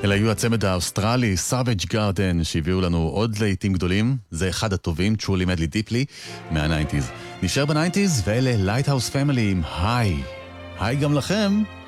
אלה היו הצמד האוסטרלי, Savage Garden, שהביאו לנו עוד להיטים גדולים. זה אחד הטובים, Truly Madly Deeply, מה-90s. נשאר ב-90s, ואלה Lighthouse Family עם היי. היי גם לכם.